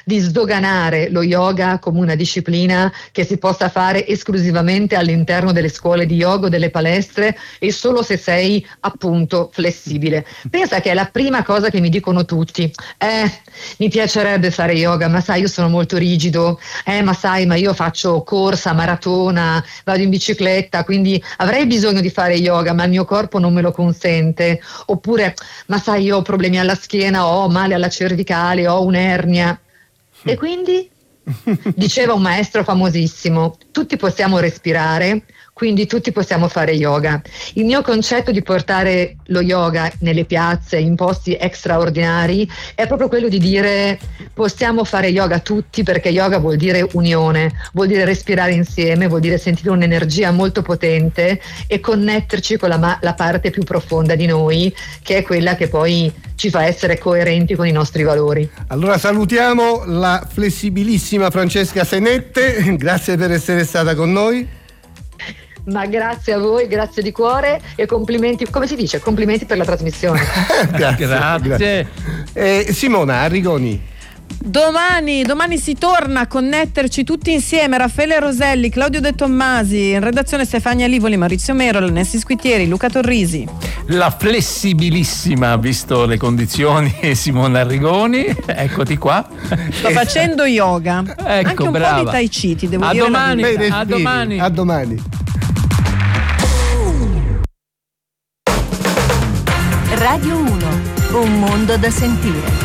di sdoganare lo yoga come una disciplina che si possa fare esclusivamente all'interno delle scuole di yoga o delle palestre e solo se sei appunto flessibile. Pensa che è la prima cosa che mi dicono tutti: mi piacerebbe fare yoga, ma sai, io sono molto rigido, ma sai, ma io faccio corsa, maratona, vado in bicicletta, quindi avrei bisogno di fare yoga, ma il mio corpo non me lo consente. Oppure, ma sai, io ho problemi alla schiena, ho male alla cervicale, ho un'ernia. E quindi, diceva un maestro famosissimo, tutti possiamo respirare, quindi tutti possiamo fare yoga. Il mio concetto di portare lo yoga nelle piazze, in posti straordinari, è proprio quello di dire possiamo fare yoga tutti, perché yoga vuol dire unione, vuol dire respirare insieme, vuol dire sentire un'energia molto potente e connetterci con la parte più profonda di noi, che è quella che poi ci fa essere coerenti con i nostri valori. Allora salutiamo la flessibilissima Francesca Senette, grazie per essere stata con noi. Ma grazie a voi, grazie di cuore e complimenti, come si dice? Complimenti per la trasmissione. Grazie. Simona Arrigoni. Domani si torna a connetterci tutti insieme. Raffaele Roselli, Claudio De Tommasi, in redazione Stefania Livoli, Maurizio Merola, Nessi Squitieri, Luca Torrisi. La flessibilissima, visto le condizioni, Simona Arrigoni, eccoti qua. Sto facendo yoga, ecco, anche un brava. po' di Tai Chi, ti devo a dire. Domani. A domani. Radio 1, un mondo da sentire.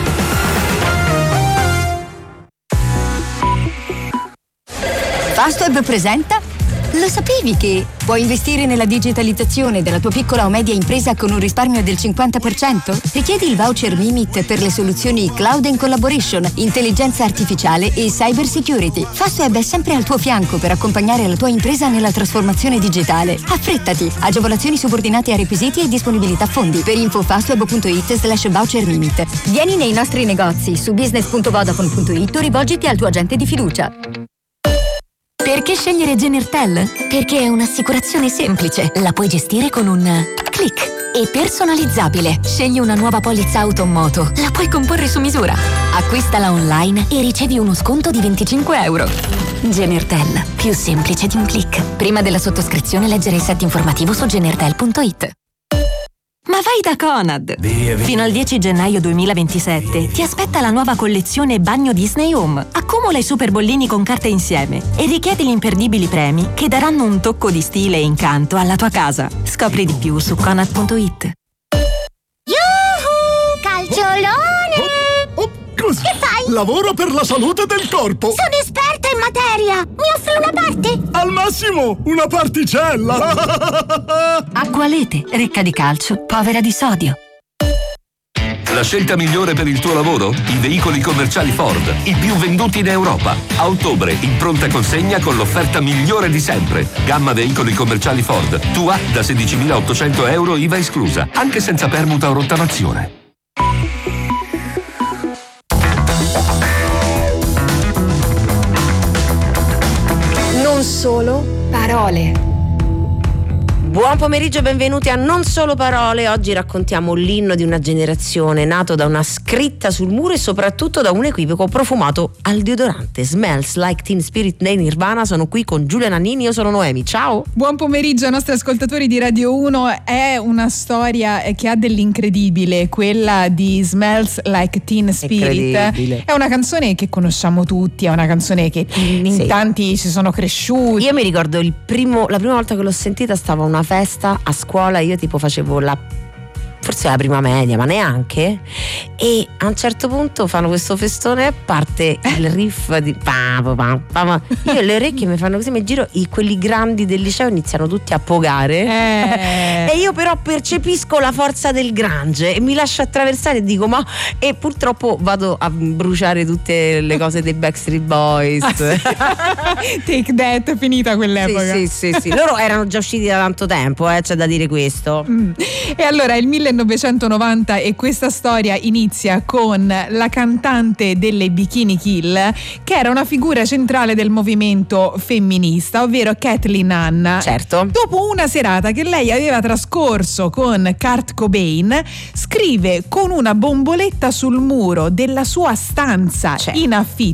Fastweb presenta. Lo sapevi che puoi investire nella digitalizzazione della tua piccola o media impresa con un risparmio del 50%? Richiedi il voucher Mimit per le soluzioni Cloud and Collaboration, intelligenza artificiale e cyber security. Fastweb è sempre al tuo fianco per accompagnare la tua impresa nella trasformazione digitale. Affrettati! Agevolazioni subordinate a requisiti e disponibilità fondi. Per info fastweb.it/voucher Mimit. Vieni nei nostri negozi su business.vodafone.it o rivolgiti al tuo agente di fiducia. Perché scegliere Genertel? Perché è un'assicurazione semplice. La puoi gestire con un click. E personalizzabile. Scegli una nuova polizza auto o moto. La puoi comporre su misura. Acquistala online e ricevi uno sconto di €25. Genertel. Più semplice di un click. Prima della sottoscrizione leggere il set informativo su genertel.it. Ma vai da Conad! Fino al 10 gennaio 2027 ti aspetta la nuova collezione Bagno Disney Home. Accumula i super bollini con carta insieme e richiedi gli imperdibili premi che daranno un tocco di stile e incanto alla tua casa. Scopri di più su Conad.it. Yuhu! Calciolone! Così. Che fai? Lavoro per la salute del corpo. Sono esperta in materia! Mi offri una parte? Al massimo, una particella! Acqualete, ricca di calcio, povera di sodio. La scelta migliore per il tuo lavoro? I veicoli commerciali Ford, i più venduti in Europa. A ottobre, in pronta consegna con l'offerta migliore di sempre. Gamma veicoli commerciali Ford, tua da €16.800 IVA esclusa, anche senza permuta o rottamazione. Non solo parole. Buon pomeriggio e benvenuti a Non Solo Parole. Oggi raccontiamo l'inno di una generazione nato da una scritta sul muro e soprattutto da un equivoco profumato al deodorante. Smells Like Teen Spirit dei Nirvana. Sono qui con Giulia Nannini, io sono Noemi, ciao. Buon pomeriggio ai nostri ascoltatori di Radio 1. È una storia che ha dell'incredibile, quella di Smells Like Teen Spirit. È una canzone che conosciamo tutti, è una canzone che in tanti ci sono cresciuti. Io mi ricordo la prima volta che l'ho sentita, stava a una festa a scuola, io tipo facevo forse la prima media, ma neanche, e a un certo punto fanno questo festone e parte il riff di io le orecchie mi fanno così, mi giro, quelli grandi del liceo iniziano tutti a pogare e io però percepisco la forza del grunge e mi lascio attraversare e dico e purtroppo vado a bruciare tutte le cose dei Backstreet Boys. Take That, finita quell'epoca. Sì, loro erano già usciti da tanto tempo, c'è da dire questo. E allora il 1990 e questa storia inizia con la cantante delle Bikini Kill, che era una figura centrale del movimento femminista, ovvero Kathleen Hanna. Certo. Dopo una serata che lei aveva trascorso con Kurt Cobain, scrive con una bomboletta sul muro della sua stanza in affitto